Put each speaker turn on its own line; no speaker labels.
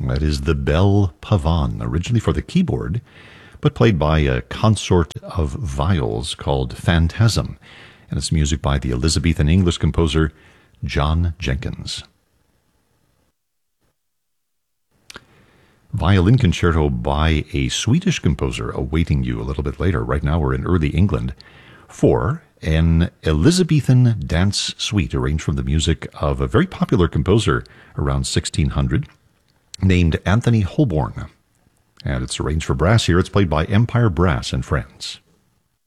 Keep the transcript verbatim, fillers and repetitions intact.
That is the Belle Pavane, originally for the keyboard, but played by a consort of viols called Phantasm, and it's music by the Elizabethan English composer John Jenkins. Violin concerto by a Swedish composer awaiting you a little bit later. Right now we're in early England for an Elizabethan dance suite arranged from the music of a very popular composer around sixteen hundred named Anthony Holborn. And it's arranged for brass here. It's played by Empire Brass in France.